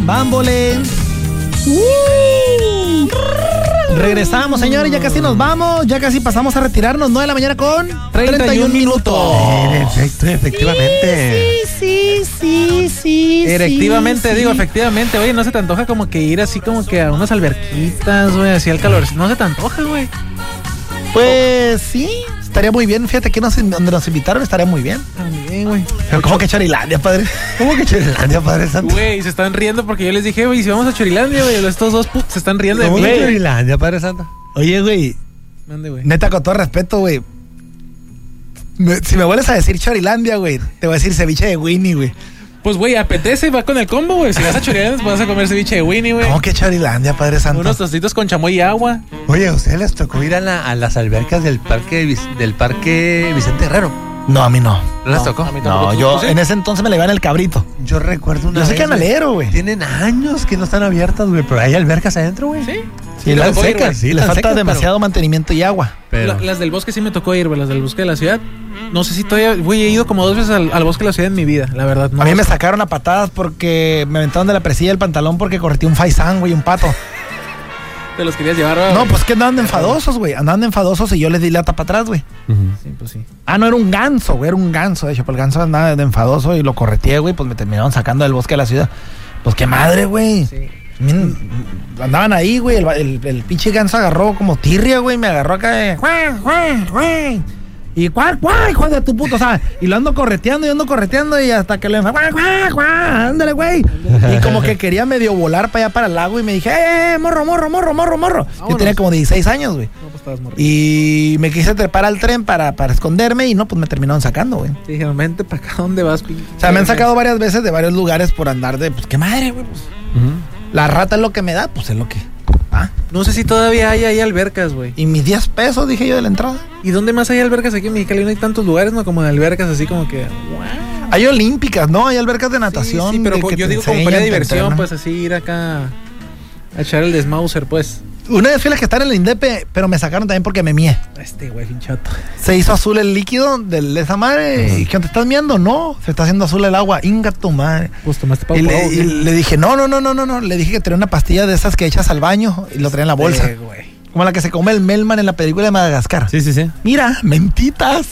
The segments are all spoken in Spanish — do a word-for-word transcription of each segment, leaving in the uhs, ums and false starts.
Bámbole. Uh. Regresamos, señores, ya casi nos vamos, ya casi pasamos a retirarnos, nueve de la mañana con treinta y un minutos. En efecto, efectivamente. Sí, sí, sí, sí. Efectivamente, sí, digo, sí. efectivamente, oye, ¿no se te antoja como que ir así como que a unas alberquitas, güey, así al calor? ¿No se te antoja, güey? Pues sí, estaría muy bien, fíjate que nos, donde nos invitaron estaría muy bien. También, güey. Pero ¿cómo que Chorilandia, padre? ¿Cómo que Chorilandia, Padre Santo? Güey, se están riendo porque yo les dije, güey, si vamos a Chorilandia, güey, estos dos putos se están riendo de ¿Cómo mí. que güey. Chorilandia, Padre Santo? Oye, güey, Mande, güey. neta, con todo respeto, güey. Me- si me vuelves a decir Chorilandia, güey, te voy a decir ceviche de Winnie, güey. Pues, güey, apetece, va con el combo, güey. Si vas a Chorilandia, vas a comer ceviche de Winnie, güey. ¿Cómo que Chorilandia, Padre Santo? Unos tostitos con chamoy y agua. Oye, ¿a ustedes les tocó ir a, la- a las albercas del parque Vic- del parque Vicente Herrero? No, a mí no. ¿No les tocó? a mí tampoco. No, yo ¿Tú sí? en ese entonces me le iba en el cabrito. Yo recuerdo una Yo soy vez, canalero, güey. Tienen años que no están abiertas, güey, pero hay albercas adentro, güey. Sí. Sí, me las tocó ir, secas, güey. sí, le las falta secas, demasiado mantenimiento y agua. Pero... La- las del bosque sí me tocó ir, güey, las del bosque de la ciudad. No sé si todavía, güey, he ido como dos veces al, al bosque de la ciudad en mi vida, la verdad. No A mí me sé. sacaron a patadas porque me aventaron de la presilla el pantalón porque corretí un faisán, güey, un pato. Te los querías llevar, güey. No, pues que andaban de enfadosos, güey. Andaban de enfadosos y yo les di lata para atrás, güey. Ujú. Sí, pues sí. Ah, no, era un ganso, güey, era un ganso. De hecho, pues el ganso andaba de enfadoso y lo correteé, güey, pues me terminaron sacando del bosque de la ciudad. Pues qué madre, güey. Sí. Min- Andaban ahí, güey. El, el, el pinche ganso agarró como tirria, güey. Me agarró acá de. "Juan, Juan, Juan". Y cuál, cuál, hijo de tu puto, o sea, y lo ando correteando y ando correteando y hasta que le enfa- "Juan, Juan, Juan, ándale, güey". Y como que quería medio volar para allá para el lago y me dije, eh, eh, morro, morro, morro, morro, morro. Yo Vámonos. tenía como dieciséis años, güey. No, pues estabas morrido. Y me quise trepar al tren para, para esconderme y no, pues me terminaron sacando, güey. Sí, dijeron, vente para acá, ¿dónde vas, pinche? O sea, me han sacado varias veces de varios lugares por andar de, pues qué madre, güey, pues. Ujú. La rata es lo que me da, pues es lo que. Ah. No sé si todavía hay ahí albercas, güey. Y mis diez pesos, dije yo, de la entrada. ¿Y dónde más hay albercas aquí en Mexicali? No hay tantos lugares, ¿no? Como de albercas así como que... Hay olímpicas, ¿no? Hay albercas de natación. Sí, sí, pero de co- que yo te digo como enseñan, para te diversión, entrenan. pues así ir acá a echar el desmauser, pues. Una vez fui a la que está en el Indepe, pero me sacaron también porque me mié. Este güey, pinchato. Se hizo azul el líquido de esa madre. ¿Y qué te estás miando? No, se está haciendo azul el agua. Inga tu madre. Pues tomaste pa' Y le, pau, y güey. le dije, no, no, no, no, no, no. Le dije que tenía una pastilla de esas que echas al baño y lo traía en la bolsa. Este güey. Como la que se come el Melman en la película de Madagascar. Sí, sí, sí. Mira, mentitas.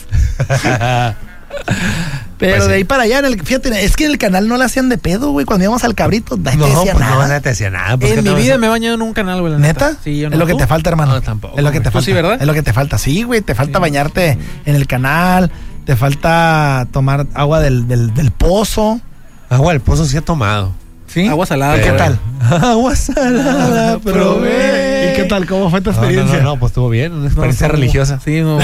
Pero Pues sí. de ahí para allá, en el, fíjate, es que en el canal no la hacían de pedo, güey. Cuando íbamos al cabrito, nadie No, te decía pues nada. no, nadie te decía nada. pues, En ¿qué mi te vas a vida hacer? me he bañado en un canal, güey, la ¿Neta? neta. Sí, yo no. Es lo que ¿Tú? te falta, hermano. No, tampoco, Es lo que te güey. falta. ¿Tú sí, verdad? Es lo que te falta. Sí, güey. Te falta Sí. bañarte en el canal. Te falta tomar agua del, del, del pozo. Agua del pozo sí he tomado. ¿Sí? Agua salada. ¿Y qué Pero- tal? Agua salada, probé. ¿Y qué tal? ¿Cómo fue tu No, no, experiencia? no, no, pues estuvo bien, una experiencia No, religiosa. Sí, no.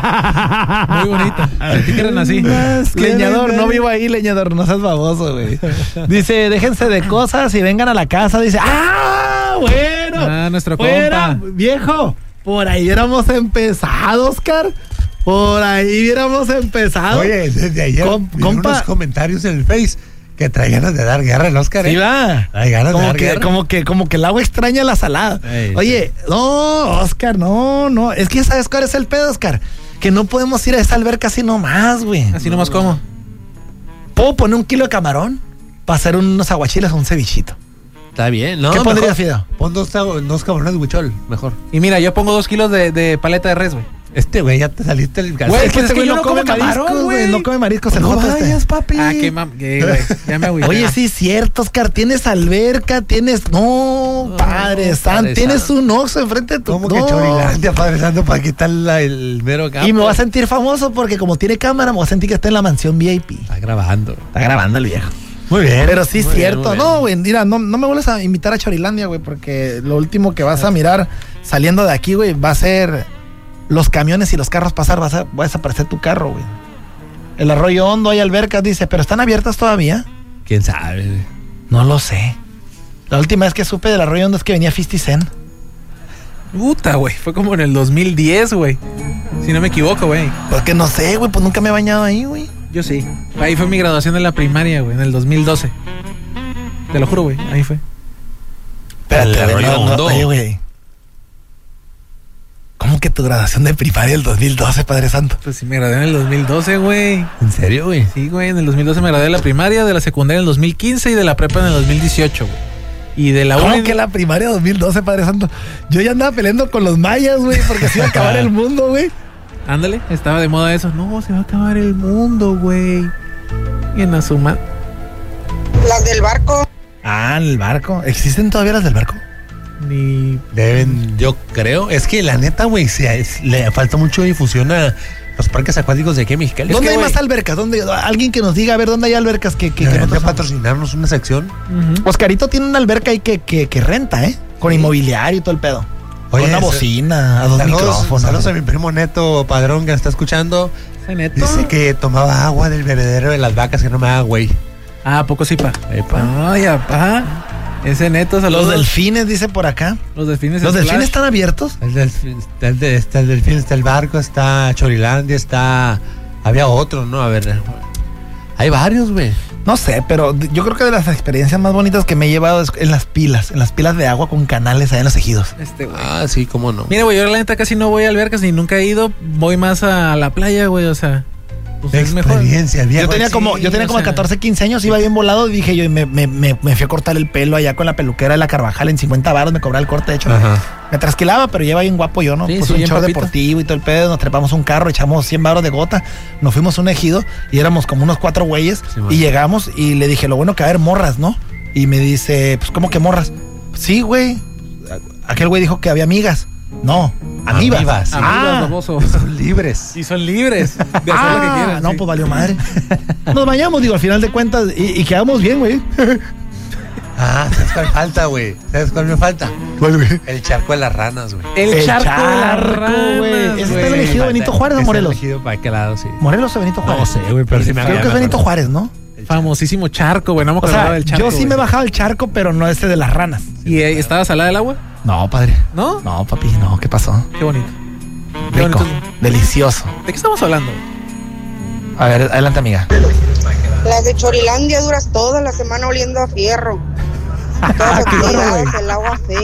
Muy bonita. Sentí que eran así. Leñador, no vivo ahí, leñador, no seas baboso, güey. Dice, déjense de cosas y vengan a la casa. Dice, ¡ah, bueno! Ah, nuestro Fuera, compa. viejo, por ahí hubiéramos empezado, Oscar. Por ahí hubiéramos empezado. Oye, desde ayer Com- vi compa. unos comentarios en el Face que trae ganas de dar guerra el Oscar. Sí, ¿eh? va. Trae ganas de Como dar que, guerra. como que, como que el agua extraña la salada. Ey, Oye, no, Oscar, no, no. Es que sabes cuál es el pedo, Oscar. Que no podemos ir a esa alberca así nomás, güey. Así nomás como. ¿Puedo poner un kilo de camarón para hacer unos aguachiles o un cevichito? Está bien, ¿no? ¿Qué mejor pondrías, Fideo? Pon dos, tab- dos cabrones de huichol, mejor. Y mira, yo pongo dos kilos de, de paleta de res, güey. Este güey ya te saliste el Güey, calzón. es que este güey no come mariscos, güey. No come mariscos el No joto este. vayas, papi. Ah, qué mam... qué, güey. Ya me agüité. Oye, sí es cierto, Oscar. Tienes alberca, tienes... No, No, padre santo. Padre Tienes santo. un Oxxo enfrente de tu... ¿Cómo no. que Chorilandia, Padre Santo, para quitar la- el mero campo? Y me voy a sentir famoso porque como tiene cámara, me voy a sentir que está en la mansión V I P. Está grabando. Está grabando el viejo. Muy bien. Pero sí es Muy bien, cierto. muy bien. No, güey, mira, no, no me vuelves a invitar a Chorilandia, güey, porque lo último que vas a mirar saliendo de aquí, güey, va a ser los camiones y los carros pasar, vas a, va a desaparecer tu carro, güey. El Arroyo Hondo, hay albercas, dice, pero ¿están abiertas todavía? ¿Quién sabe? güey? No lo sé. La última vez que supe del Arroyo Hondo es que venía fifty Cent. Puta, güey. Fue como en el dos mil diez, güey. Si no me equivoco, güey. Porque no sé, güey, pues nunca me he bañado ahí, güey. Yo sí. Ahí fue mi graduación de la primaria, güey, en el dos mil doce. Te lo juro, güey. Ahí fue. Espérate, El a ver, Arroyo no, no, Hondo. oye, güey. ¿Cómo que tu graduación de primaria del dos mil doce, Padre Santo? Pues sí, me gradué en el dos mil doce, güey. ¿En serio, güey? Sí, güey. En el dos mil doce me gradué de la primaria, de la secundaria en el dos mil quince y de la prepa en el dos mil dieciocho, güey. Y de la ¿Cómo una. que la primaria dos mil doce, Padre Santo? Yo ya andaba peleando con los mayas, güey, porque se iba a acabar el mundo, güey. Ándale, estaba de moda eso. No, se va a acabar el mundo, güey. Y en la suma. Las del barco. Ah, en el barco. ¿Existen todavía las del barco? Ni. Deben, yo creo. Es que la neta, güey, se- es- le falta mucho difusión a los parques acuáticos de aquí en Mexicali. Es ¿Dónde que, hay güey, más albercas? ¿Dónde? Alguien que nos diga, a ver, ¿dónde hay albercas que, que, que deberían de nosotros- patrocinarnos una sección. Ujú. Oscarito tiene una alberca ahí que, que, que renta, ¿eh? Con inmobiliario y todo el pedo. Oye, Con una ese- bocina, a dos Saludos, micrófonos. saludos a mi primo Neto Padrón que está escuchando. ¿Es neto? Dice que tomaba agua del bebedero de las vacas, que no me da, güey. Ah, ¿a poco sí, pa? Epa. Ay, apá. Ese neto, saludos. Los delfines, dice por acá. Los delfines. ¿Los Splash. delfines están abiertos? El delfín, está el, de- está el delfín, está el barco, está Chorilandia, está... Había otro, ¿no? A ver. Hay varios, güey. No sé, pero d- yo creo que de las experiencias más bonitas que me he llevado es en las pilas, en las pilas de agua con canales allá en los ejidos. Este, güey. Ah, sí, cómo no. Mira, güey, yo la neta casi no voy a albercas ni nunca he ido. Voy más a la playa, güey, o sea. Pues es mejor. Experiencia, viejo. Yo tenía sí, como, yo tenía o como sea. catorce, quince años, iba bien volado y dije yo, y me, me, me, me fui a cortar el pelo allá con la peluquera de la Carvajal en cincuenta baros, me cobraba el corte, de hecho. Ajá. Me trasquilaba, pero lleva bien guapo yo, ¿no? Sí, Pues sí, un bien short papito. deportivo y todo el pedo, nos trepamos un carro, echamos cien baros de gota, nos fuimos a un ejido y éramos como unos cuatro güeyes Sí, man. y llegamos y le dije, lo bueno que va a haber morras, ¿no? Y me dice, pues, ¿cómo que morras? Sí, güey. Aquel güey dijo que había amigas. No, amibas. Amibas, sí. Amigos, Ah, baboso. Son libres. Y son libres de hacer ah, lo que quieran. no, sí. pues valió madre. Nos bañamos, digo, al final de cuentas, y, y quedamos bien, güey. Ah, ¿sabes cuál falta, güey? ¿Sabes cuál me falta? ¿Cuál, güey? El charco de las ranas, güey. El, El charco, de las charco, güey. ranas, Ese güey. está elegido Benito Juárez o Está Morelos. elegido para qué lado, sí. Morelos o Benito Juárez. No sé, güey, pero sí me Creo que es Benito Juárez, ¿no? Famosísimo charco, güey. No me O acordaba sea, del charco. yo sí me güey. bajaba el charco, pero no ese de las ranas. ¿Y eh, estaba salada el agua? No, padre. ¿No? No, papi, no, ¿qué pasó? Qué bonito. Qué Rico, bonito. delicioso. ¿De qué estamos hablando? A ver, adelante, amiga. Las de Chorilandia duras toda la semana oliendo a fierro. Todas Claro, oxidadas, güey. el agua fea.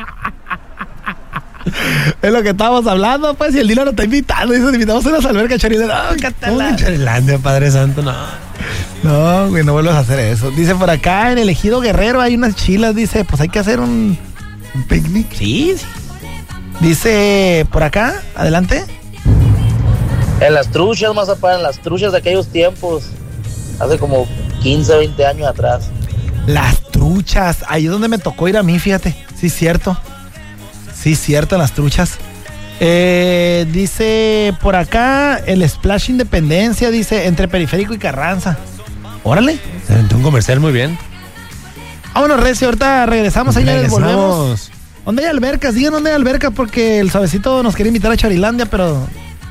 Es lo que estábamos hablando, pues, y el Dilo nos está invitando. Dice, invitamos a las albercas, Chorilandia. No, ¿Cómo que Catalán. Chorilandia, Padre Santo? No. No, güey, no vuelvas a hacer eso. Dice, por acá en el Ejido Guerrero hay unas chilas. Dice, pues hay que hacer un, un picnic. Sí, sí. Dice, por acá, adelante. En las truchas, más aparte, en las truchas de aquellos tiempos, hace como quince, veinte años atrás. Las truchas. Ahí es donde me tocó ir a mí, fíjate. Sí, cierto. Sí, cierto, las truchas. Eh, dice por acá el Splash Independencia, dice entre Periférico y Carranza. Órale. Se aventó un comercial muy bien. Vámonos, Recio. Ahorita regresamos, señores. Volvemos. Regresamos. ¿Dónde hay albercas? Digan dónde hay albercas porque el suavecito nos quería invitar a Chorilandia, pero.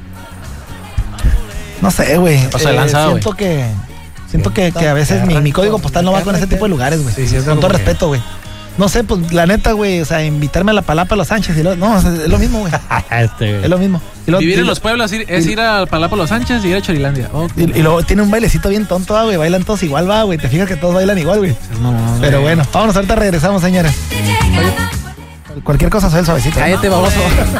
No sé, güey. O sea, Eh, lanza, güey. siento que. Siento que, que a veces mi, mi código postal no va con ese tipo de lugares, güey. Sí, siento con todo como que- respeto, güey. No sé, pues la neta, güey, o sea, invitarme a la Palapa a los Sánchez y lo, no, o sea, es lo mismo, güey. Este, Es lo mismo. Y luego, Vivir y en lo- los pueblos ir- es ir a Palapa Los Sánchez y ir a Chorilandia. Oh, y, y luego tiene un bailecito bien tonto, ah, güey. Bailan todos igual, va, güey. Te fijas que todos bailan igual, güey. no, Pero güey. bueno, vámonos, ahorita regresamos, señores. Cualquier cosa soy el suavecito. Cállate, baboso.